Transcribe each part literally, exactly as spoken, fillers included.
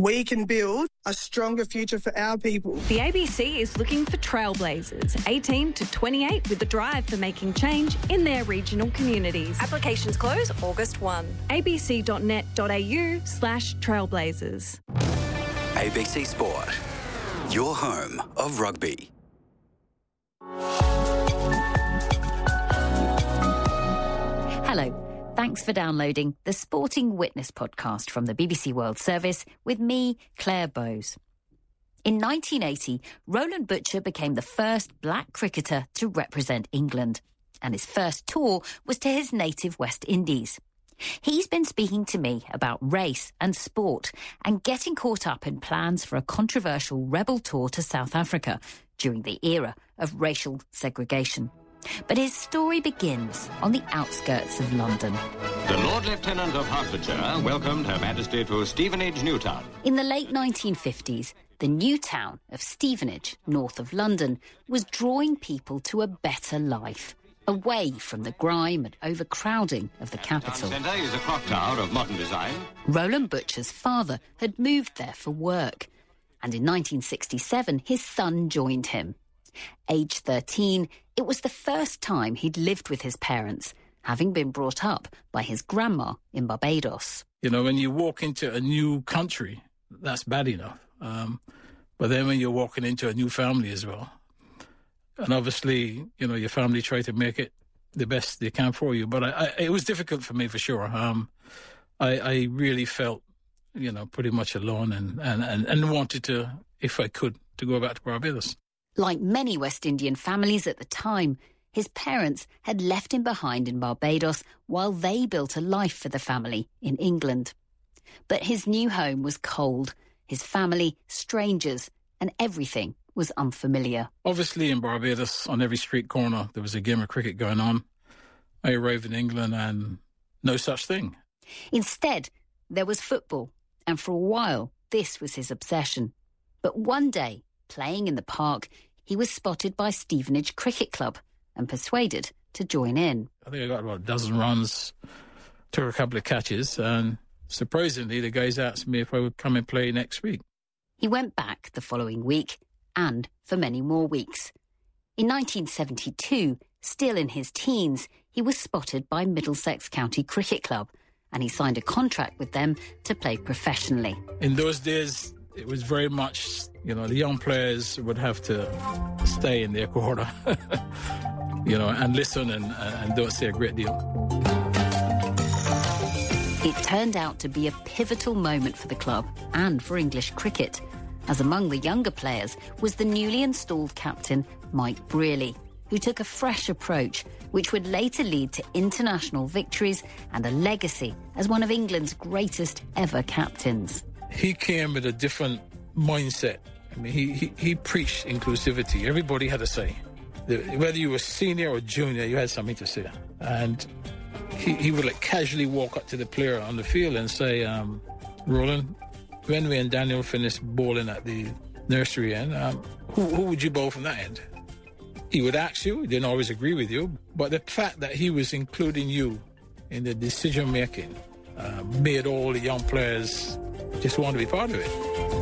we can build a stronger future for our people. The A B C is looking for trailblazers, eighteen to twenty-eight, with the drive for making change in their regional communities. Applications close August first. abc.net.au slash trailblazers. A B C Sport, your home of rugby. Hello. Thanks for downloading the Sporting Witness podcast from the B B C World Service with me, Claire Bowes. In nineteen eighty, Roland Butcher became the first black cricketer to represent England, and his first tour was to his native West Indies. He's been speaking to me about race and sport and getting caught up in plans for a controversial rebel tour to South Africa during the era of racial segregation. But his story begins on the outskirts of London. The Lord Lieutenant of Hertfordshire welcomed Her Majesty to Stevenage, Newtown. In the late nineteen fifties, the new town of Stevenage, north of London, was drawing people to a better life, away from the grime and overcrowding of the capital. Town centre is a clock tower of modern design. Roland Butcher's father had moved there for work, and in nineteen sixty-seven his son joined him. Aged thirteen, it was the first time he'd lived with his parents, having been brought up by his grandma in Barbados. You know, when you walk into a new country, that's bad enough. Um, but then when you're walking into a new family as well, and obviously, you know, your family try to make it the best they can for you. But I, I, it was difficult for me, for sure. Um, I, I really felt, you know, pretty much alone and, and, and, and wanted to, if I could, to go back to Barbados. Like many West Indian families at the time, his parents had left him behind in Barbados while they built a life for the family in England. But his new home was cold, his family strangers, and everything was unfamiliar. Obviously in Barbados, on every street corner, there was a game of cricket going on. I arrived in England and no such thing. Instead, there was football, and for a while, this was his obsession. But one day, playing in the park, he was spotted by Stevenage Cricket Club and persuaded to join in. I think I got about a dozen runs, took a couple of catches, and surprisingly, the guys asked me if I would come and play next week. He went back the following week, and for many more weeks. In nineteen seventy-two, still in his teens, he was spotted by Middlesex County Cricket Club, and he signed a contract with them to play professionally. In those days, it was very much, you know, the young players would have to stay in their quarter, you know, and listen and, and don't say a great deal. It turned out to be a pivotal moment for the club and for English cricket, as among the younger players was the newly installed captain, Mike Brearley, who took a fresh approach, which would later lead to international victories and a legacy as one of England's greatest ever captains. He came with a different mindset. I mean, he, he, he preached inclusivity. Everybody had a say. Whether you were senior or junior, you had something to say. And he, he would like casually walk up to the player on the field and say, um, Roland, when we and Daniel finished bowling at the nursery end, um, who, who would you bowl from that end? He would ask you, he didn't always agree with you, but the fact that he was including you in the decision-making uh, made all the young players just want to be part of it.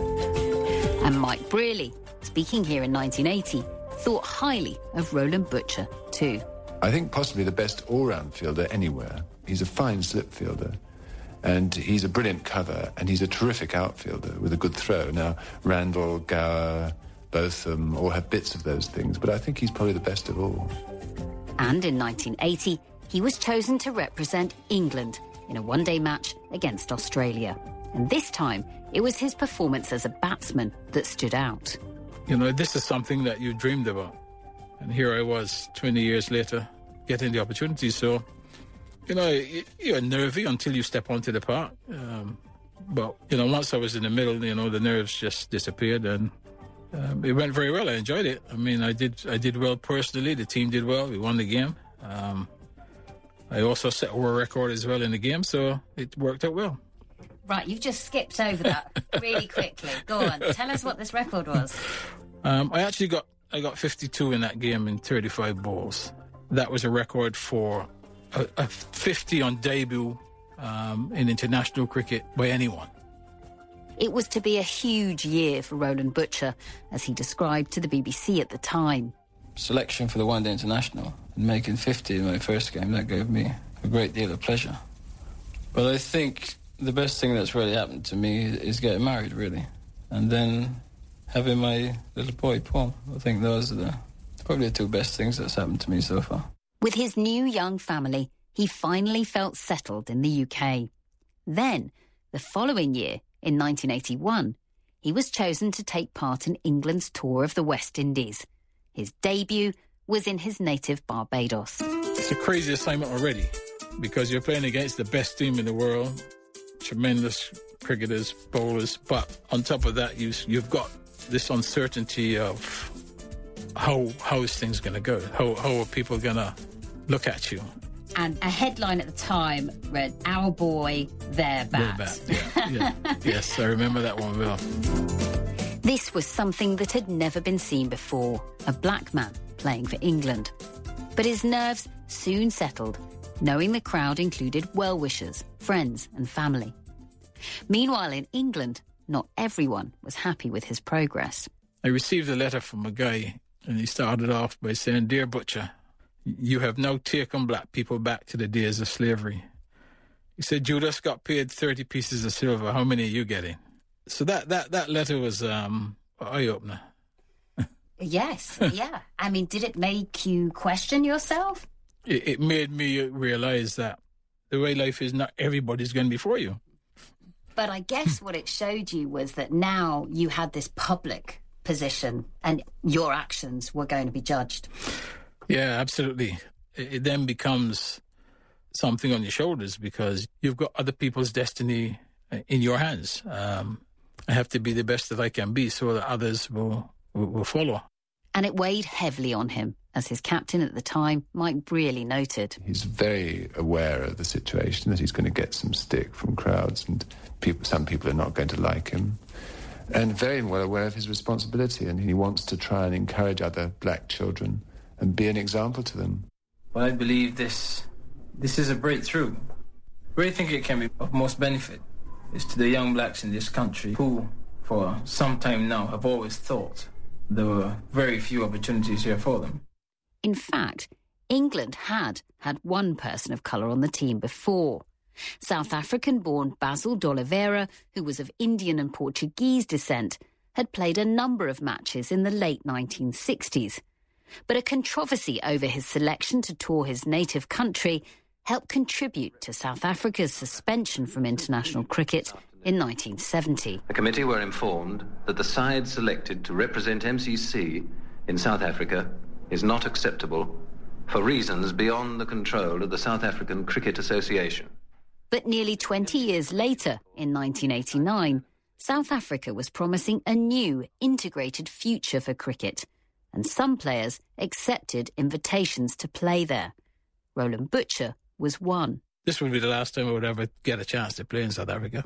And Mike Brearley, speaking here in nineteen eighty, thought highly of Roland Butcher too. I think possibly the best all-round fielder anywhere. He's a fine slip fielder, and he's a brilliant cover, and he's a terrific outfielder with a good throw. Now, Randall, Gower, both of them all have bits of those things, but I think he's probably the best of all. And in nineteen eighty, he was chosen to represent England in a one-day match against Australia. And this time, it was his performance as a batsman that stood out. You know, this is something that you dreamed about. And here I was, twenty years later, getting the opportunity. So, you know, you're nervy until you step onto the park. Um, but, you know, once I was in the middle, you know, the nerves just disappeared. And um, it went very well. I enjoyed it. I mean, I did I did well personally. The team did well. We won the game. Um, I also set a world record as well in the game. So it worked out well. Right, you've just skipped over that really quickly. Go on, tell us what this record was. Um, I actually got I got fifty-two in that game in thirty-five balls. That was a record for a, a fifty on debut um, in international cricket by anyone. It was to be a huge year for Roland Butcher, as he described to the B B C at the time. Selection for the One Day International and making fifty in my first game, that gave me a great deal of pleasure. But I think the best thing that's really happened to me is getting married, really. And then having my little boy, Paul. I think those are the, probably the two best things that's happened to me so far. With his new young family, he finally felt settled in the U K. Then, the following year, in nineteen eighty-one, he was chosen to take part in England's tour of the West Indies. His debut was in his native Barbados. It's a crazy assignment already, because you're playing against the best team in the world, tremendous cricketers, bowlers, but on top of that, you, you've got this uncertainty of how how is things going to go? How, how are people going to look at you? And a headline at the time read, "Our boy, their bat." Their bat, yeah, yeah. Yes, I remember that one well. This was something that had never been seen before, a black man playing for England. But his nerves soon settled, knowing the crowd included well-wishers, friends and family. Meanwhile, in England, not everyone was happy with his progress. I received a letter from a guy, and he started off by saying, "Dear Butcher, you have now taken black people back to the days of slavery." He said, "Judas got paid thirty pieces of silver. How many are you getting?" So that, that, that letter was um, an eye-opener. Yes, yeah. I mean, did it make you question yourself? It, it made me realise that the way life is, not everybody's going to be for you. But I guess what it showed you was that now you had this public position and your actions were going to be judged. Yeah, absolutely. It, it then becomes something on your shoulders because you've got other people's destiny in your hands. Um, I have to be the best that I can be so that others will, will, will follow. And it weighed heavily on him, as his captain at the time, Mike Brearley, noted. He's very aware of the situation, that he's going to get some stick from crowds and people, some people are not going to like him. And very well aware of his responsibility, and he wants to try and encourage other black children and be an example to them. Well, I believe this this is a breakthrough. Where I think it can be of most benefit is to the young blacks in this country who, for some time now, have always thought there were very few opportunities here for them. In fact, England had had one person of colour on the team before. South African-born Basil D'Oliveira, who was of Indian and Portuguese descent, had played a number of matches in the late nineteen sixties. But a controversy over his selection to tour his native country helped contribute to South Africa's suspension from international cricket in nineteen seventy. The committee were informed that the side selected to represent M C C in South Africa is not acceptable for reasons beyond the control of the South African Cricket Association. But nearly twenty years later, in nineteen eighty-nine, South Africa was promising a new integrated future for cricket, and some players accepted invitations to play there. Roland Butcher was one. This would be the last time I would ever get a chance to play in South Africa.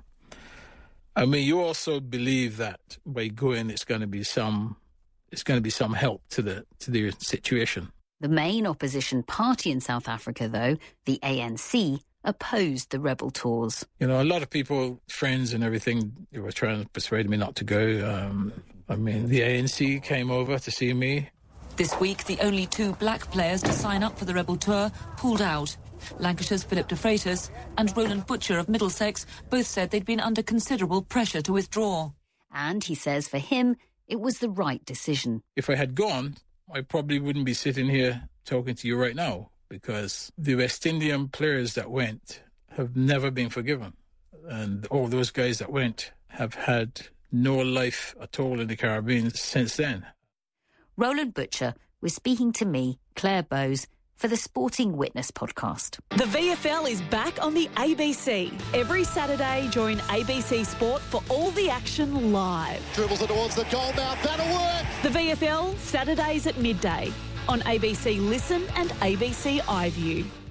I mean, you also believe that by going, it's going to be some, it's going to be some help to the to the situation. The main opposition party in South Africa, though, the A N C, opposed the rebel tours. You know, a lot of people, friends and everything, they were trying to persuade me not to go. Um, I mean, the A N C came over to see me. This week, the only two black players to sign up for the rebel tour pulled out. Lancashire's Philip de Freitas and Roland Butcher of Middlesex both said they'd been under considerable pressure to withdraw. And he says for him, it was the right decision. If I had gone, I probably wouldn't be sitting here talking to you right now, because the West Indian players that went have never been forgiven. And all those guys that went have had no life at all in the Caribbean since then. Roland Butcher was speaking to me, Claire Bowes, for the Sporting Witness podcast. The V F L is back on the A B C. Every Saturday, join A B C Sport for all the action live. Dribbles it towards the goal mouth, that'll work! The V F L, Saturdays at midday on A B C Listen and A B C iView.